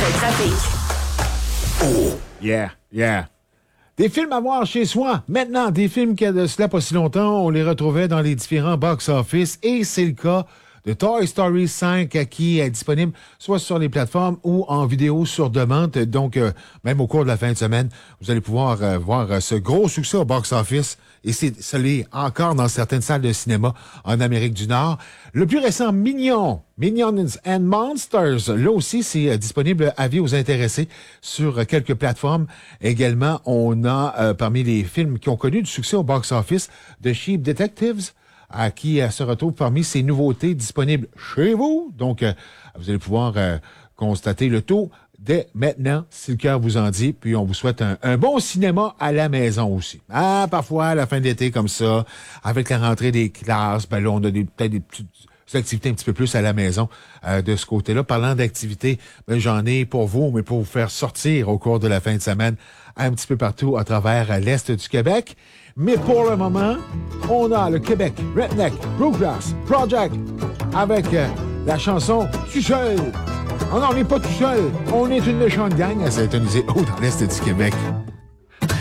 Trafic. Yeah. Des films à voir chez soi. Maintenant, des films qui, de cela pas si longtemps, on les retrouvait dans les différents box-office. Et c'est le cas de Toy Story 5 qui est disponible soit sur les plateformes ou en vidéo sur demande. Donc, même au cours de la fin de semaine, vous allez pouvoir voir ce gros succès au box-office. Et ça l'est encore dans certaines salles de cinéma en Amérique du Nord. Le plus récent, Minions and Monsters. Là aussi, c'est disponible à vie aux intéressés sur quelques plateformes. Également, on a parmi les films qui ont connu du succès au box-office, The Sheep Detectives, qui se retrouve parmi ces nouveautés disponibles chez vous. Donc, vous allez pouvoir constater le tout dès maintenant, si le cœur vous en dit. Puis, on vous souhaite un bon cinéma à la maison aussi. Parfois, à la fin de l'été, comme ça, avec la rentrée des classes, ben là, on a peut-être des petites activités un petit peu plus à la maison de ce côté-là. Parlant d'activités, ben, j'en ai pour vous, mais pour vous faire sortir au cours de la fin de semaine un petit peu partout à travers l'Est du Québec. Mais pour le moment, on a le Québec Redneck Bluegrass Project avec la chanson « Tout seul ». Oh non, on n'est pas tout seul. On est une méchante gang à s'intoniser haut dans l'Est du Québec.